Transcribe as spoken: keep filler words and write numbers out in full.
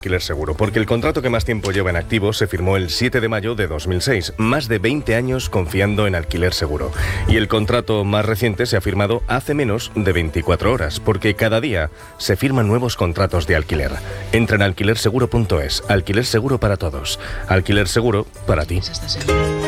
Alquiler Seguro, porque el contrato que más tiempo lleva en activo se firmó el siete de mayo de dos mil seis, más de veinte años confiando en Alquiler Seguro. Y el contrato más reciente se ha firmado hace menos de veinticuatro horas, porque cada día se firman nuevos contratos de alquiler. Entra en alquiler seguro punto es, Alquiler Seguro para todos, Alquiler Seguro para ti.